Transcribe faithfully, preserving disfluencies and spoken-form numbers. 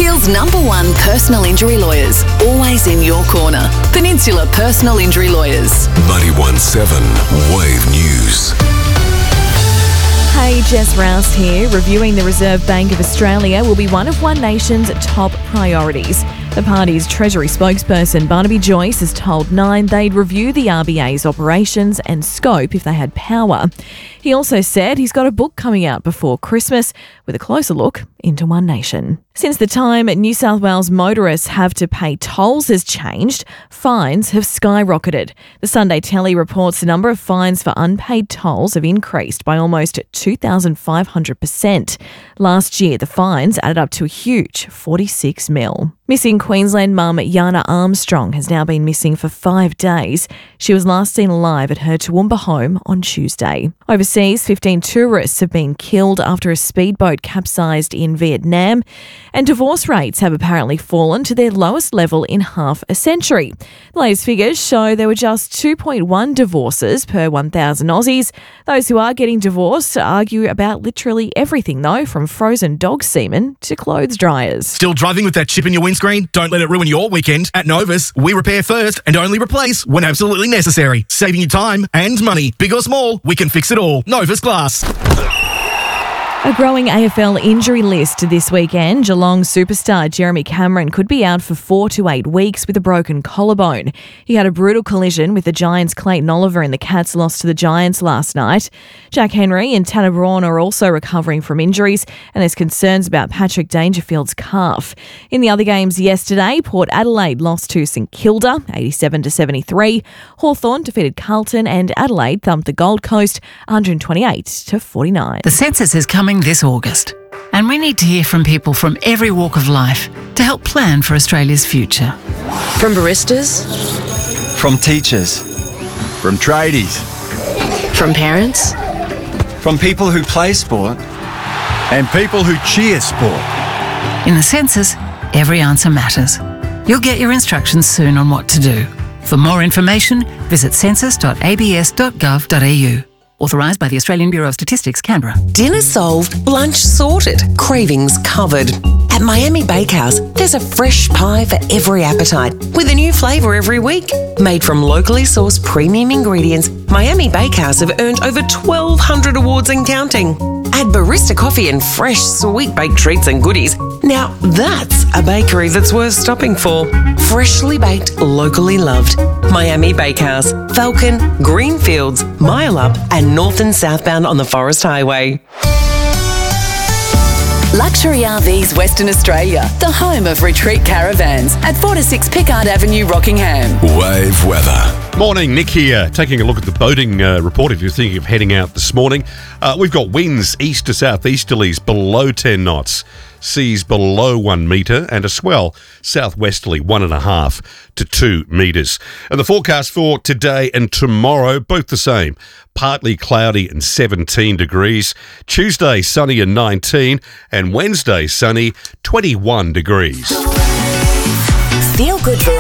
Mansfield's number one personal injury lawyers, always in your corner. Peninsula Personal Injury Lawyers. ninety-one point seven Wave News. Hey, Jess Rouse here. Reviewing the Reserve Bank of Australia will be one of One Nation's top priorities. The party's Treasury spokesperson Barnaby Joyce has told Nine they'd review the R B A's operations and scope if they had power. He also said he's got a book coming out before Christmas with a closer look into One Nation. Since the time New South Wales motorists have to pay tolls has changed, fines have skyrocketed. The Sunday Telly reports the number of fines for unpaid tolls have increased by almost two thousand five hundred percent. Last year, the fines added up to a huge forty-six mil. Missing Queensland mum Yana Armstrong has now been missing for five days. She was last seen alive at her Toowoomba home on Tuesday. Overseas, fifteen tourists have been killed after a speedboat capsized in Vietnam, and divorce rates have apparently fallen to their lowest level in half a century. The latest figures show there were just two point one divorces per one thousand Aussies. Those who are getting divorced argue about literally everything, though, from frozen dog semen to clothes dryers. Still driving with that chip in your windscreen? Don't let it ruin your weekend. At Novus, we repair first and only replace when absolutely necessary. Saving you time and money. Big or small, we can fix it all. Novus Glass. A growing A F L injury list this weekend. Geelong superstar Jeremy Cameron could be out for four to eight weeks with a broken collarbone. He had a brutal collision with the Giants' Clayton Oliver in the Cats' loss to the Giants last night. Jack Henry and Tanner Braun are also recovering from injuries, and there's concerns about Patrick Dangerfield's calf. In the other games yesterday, Port Adelaide lost to St Kilda, eighty-seven to seventy-three. Hawthorn defeated Carlton, and Adelaide thumped the Gold Coast, one hundred twenty-eight to forty-nine. The census is coming this August, and we need to hear from people from every walk of life to help plan for Australia's future. From baristas, from teachers, from tradies, from parents, from people who play sport, and people who cheer sport. In the census, every answer matters. You'll get your instructions soon on what to do. For more information, visit census dot a b s dot gov dot a u. Authorised by the Australian Bureau of Statistics, Canberra. Dinner solved, lunch sorted, cravings covered. At Miami Bakehouse, there's a fresh pie for every appetite, with a new flavour every week. Made from locally sourced premium ingredients, Miami Bakehouse have earned over twelve hundred awards and counting. Add barista coffee and fresh sweet baked treats and goodies. Now that's a bakery that's worth stopping for. Freshly baked, locally loved. Miami Bakehouse, Falcon, Greenfields, Mile Up and north and southbound on the Forest Highway. Luxury R Vs Western Australia, the home of retreat caravans at four to six Pickard Avenue, Rockingham. Wave weather. Morning, Nick here. Taking a look at the boating uh, report if you're thinking of heading out this morning. Uh, we've got winds east to southeasterlies below ten knots, seas below one metre, and a swell southwesterly one and a half to two metres. And the forecast for today and tomorrow, both the same. Partly cloudy and seventeen degrees. Tuesday, sunny and nineteen. And Wednesday, sunny, twenty-one degrees. Feel good for